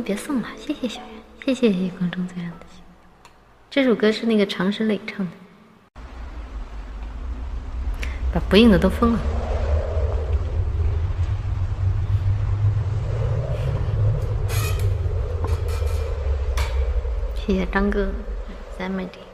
别送了，谢谢小圆，谢谢夜空中最亮的星。这首歌是那个常石磊唱的，把不应的都封了。谢谢张哥，3枚点。